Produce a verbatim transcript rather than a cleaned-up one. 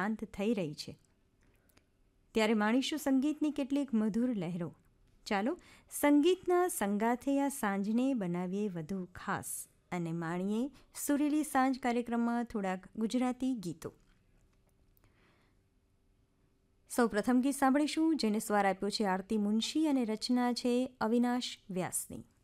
શાંત થઈ રહી છે, ત્યારે માણીશું સંગીતની કેટલીક મધુર લહેરો. ચાલો સંગીતના સંગાથે આ સાંજને બનાવીએ વધુ ખાસ અને માણીએ સુરીલી સાંજ કાર્યક્રમમાં થોડાક ગુજરાતી ગીતો. સૌ પ્રથમ ગીત સાંભળીશું જેને સ્વર આપ્યો છે આરતી મુનશી અને રચના છે અવિનાશ વ્યાસની.